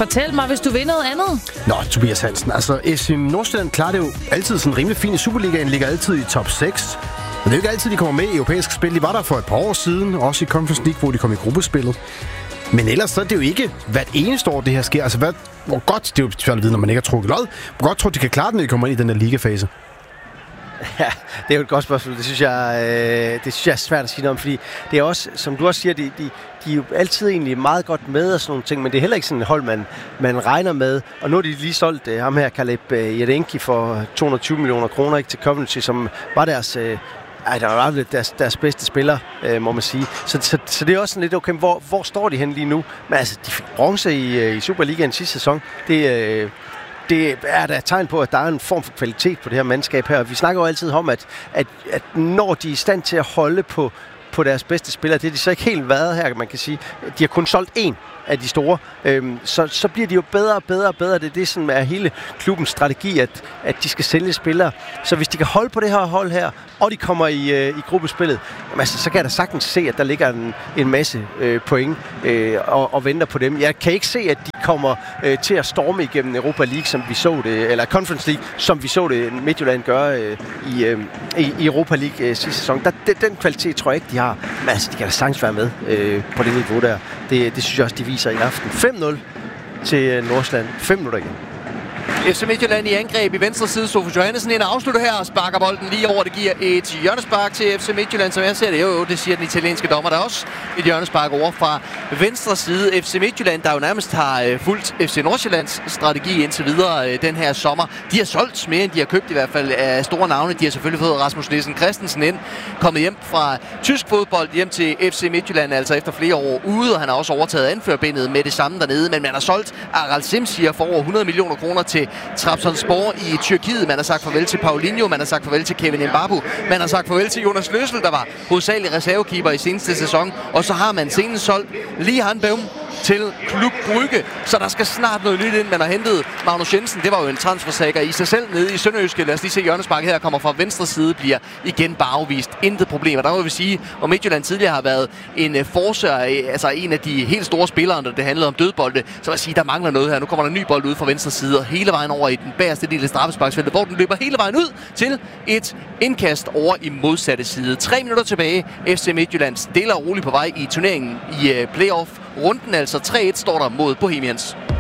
Fortæl mig, hvis du vil noget andet. Nå, Tobias Hansen, altså FC Nordsjælland klarer det jo altid sådan rimelig fint i Superligaen, ligger altid i top 6. Men det er jo ikke altid, de kommer med i europæiske spil. De var der for et par år siden, også i Conference League, hvor de kom i gruppespillet. Men ellers så er det jo ikke hvert eneste år, det her sker. Altså, hvor godt, det er jo svært at vide, når man ikke har trukket lod. Hvor godt tror de kan klare den, når de kommer ind i den her ligafase? Ja, det er jo et godt spørgsmål. Det synes jeg er svært at sige noget om, fordi det er også, som du også siger, de er jo altid egentlig meget godt med og sådan nogle ting, men det er heller ikke sådan et hold, man regner med. Og nu har de lige solgt ham her, Kaleb Jedenki, for 220 millioner kroner ikke, til Coventry, som var deres... der var deres bedste spiller, må man sige. Så det er også sådan lidt, okay, hvor står de hen lige nu? Men altså, de fik bronze i Superligaen sidste sæson. Det er da et tegn på, at der er en form for kvalitet på det her mandskab her. Vi snakker jo altid om, at når de er i stand til at holde på deres bedste spillere, det er de så ikke helt været her, man kan sige. De har kun solgt én af de store, så bliver de jo bedre og bedre og bedre. Det er det, som er hele klubbens strategi, at de skal sælge spillere. Så hvis de kan holde på det her hold her, og de kommer i gruppespillet, altså, så kan jeg da sagtens se, at der ligger en masse point og venter på dem. Jeg kan ikke se, at de kommer til at storme igennem Europa League, som vi så det, eller Conference League, som vi så det Midtjylland gøre i Europa League sidste sæson. Den kvalitet tror jeg ikke, de har. Men altså, de kan da sagtens være med på det niveau der. Det synes jeg også, de viser i aften. 5-0 til Nordsjælland. 5 minutter igen. FC Midtjylland i angreb i venstre side. Sofus Johannessen ind og afslutter her og sparker bolden lige over. Det giver et hjørnespark til FC Midtjylland, som jeg ser det. Jo, det siger den italienske dommer. Der er også et hjørnespark over fra venstre side. FC Midtjylland, der jo nærmest har fulgt FC Nordsjællands strategi indtil videre den her sommer. De har solgt mere, end de har købt i hvert fald af store navne. De har selvfølgelig fået Rasmus Nielsen Christensen ind. Kommet hjem fra tysk fodbold hjem til FC Midtjylland, altså efter flere år ude. Og han har også overtaget anførbindet med det samme dernede. Men man har solgt Aral Simsier for over 100 millioner kroner til Trabzonspor i Tyrkiet. Man har sagt farvel til Paulinho, man har sagt farvel til Kevin Mbabu, man har sagt farvel til Jonas Løssel, der var hovedsagelig reservekeeper i seneste sæson, og så har man senest solgt Lihan Beum til Klub Brygge, så der skal snart noget nyt ind. Man har hentet Magnus Jensen, det var jo en transfersager i sig selv nede i Sønderjyske. Lad os lige se, hjørnesparket her kommer fra venstre side, bliver igen bare afvist. Intet problem. Og der må vi sige, at Midtjylland tidligere har været en forser, altså en af de helt store spillere, når det handlede om dødbolde, så vil jeg sige, der mangler noget her. Nu kommer der en ny bold ud fra venstre side, og hele vejen over i den bagerste del af straffesparksfeltet, hvor den løber hele vejen ud til et indkast over i modsatte side. 3 minutter tilbage. FC Midtjylland stille og roligt på vej i turneringen i playoff-runden, altså 3-1 står der mod Bohemians.